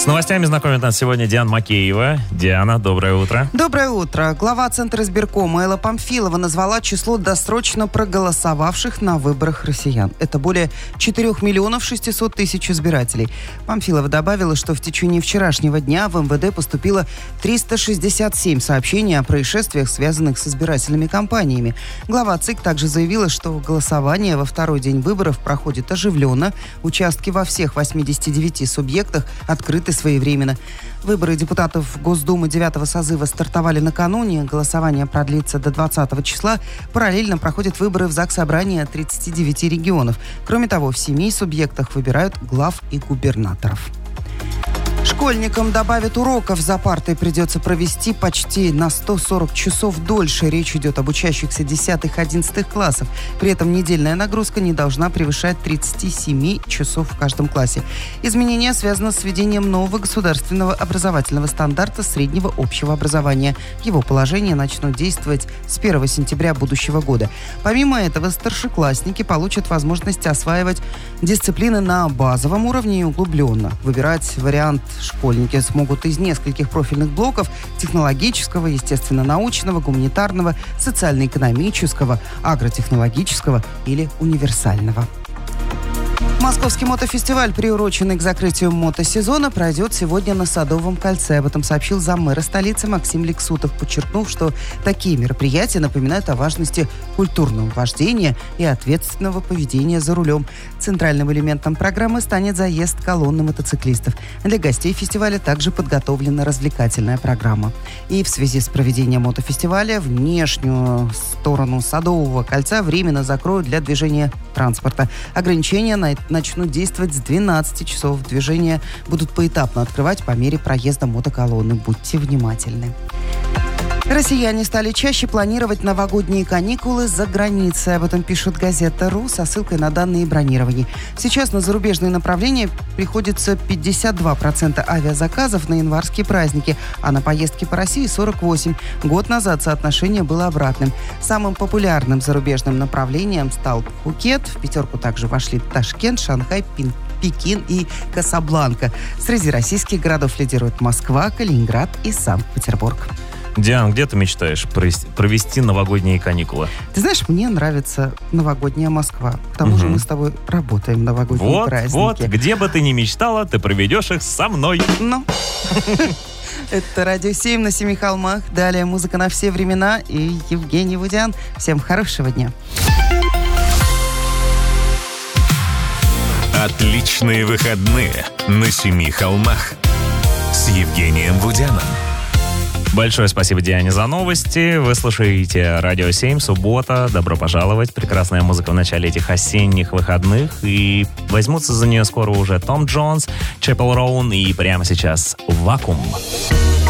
новостями знакомит нас сегодня Диана Макеева. Диана, доброе утро. Доброе утро. Глава Центра избиркома Элла Памфилова назвала число досрочно проголосовавших на выборах россиян. Это более 4 миллионов 600 тысяч избирателей. Памфилова добавила, что в течение вчерашнего дня в МВД поступило 367 сообщений о происшествиях, связанных с избирательными кампаниями. Глава ЦИК также заявила, что голосование во второй день выборов проходит оживленно. Участки во всех 89 субъектах открыты своевременно. Выборы депутатов Госдумы 9-го созыва стартовали накануне. Голосование продлится до 20 числа. Параллельно проходят выборы в ЗАГС Собрания 39 регионов. Кроме того, в 7 субъектах выбирают глав и губернаторов. Школьникам добавят уроков. За партой придется провести почти на 140 часов дольше. Речь идет об учащихся 10-11 классов. При этом недельная нагрузка не должна превышать 37 часов в каждом классе. Изменение связано с введением нового государственного образовательного стандарта среднего общего образования. Его положения начнут действовать с 1 сентября будущего года. Помимо этого, старшеклассники получат возможность осваивать дисциплины на базовом уровне и углубленно. Выбирать вариант школьники смогут из нескольких профильных блоков: технологического, естественно-научного, гуманитарного, социально-экономического, агротехнологического или универсального. Московский мотофестиваль, приуроченный к закрытию мотосезона, пройдет сегодня на Садовом кольце. Об этом сообщил заммэра столицы Максим Лексутов, подчеркнув, что такие мероприятия напоминают о важности культурного вождения и ответственного поведения за рулем. Центральным элементом программы станет заезд колонны мотоциклистов. Для гостей фестиваля также подготовлена развлекательная программа. И в связи с проведением мотофестиваля внешнюю сторону Садового кольца временно закроют для движения транспорта. Ограничения начнут действовать с 12 часов. Движения будут поэтапно открывать по мере проезда мотоколонны. Будьте внимательны. Россияне стали чаще планировать новогодние каникулы за границей. Об этом пишет газета.ру со ссылкой на данные бронирования. Сейчас на зарубежные направления приходится 52% авиазаказов на январские праздники, а на поездки по России 48%. Год назад соотношение было обратным. Самым популярным зарубежным направлением стал Пхукет. В пятерку также вошли Ташкент, Шанхай, Пекин и Касабланка. Среди российских городов лидируют Москва, Калининград и Санкт-Петербург. Диан, где ты мечтаешь провести новогодние каникулы? Ты знаешь, мне нравится новогодняя Москва. К тому же мы с тобой работаем в новогодние праздники. Вот, где бы ты ни мечтала, ты проведешь их со мной. Ну, это Радио 7 на Семи холмах. Далее музыка на все времена и Евгений Вудян. Всем хорошего дня. Отличные выходные на Семи холмах с Евгением Вудяном. Большое спасибо Диане за новости. Вы слушаете Радио 7, суббота. Добро пожаловать. Прекрасная музыка в начале этих осенних выходных. И возьмутся за нее скоро уже Том Джонс, Чепел Роун и прямо сейчас «Вакуум».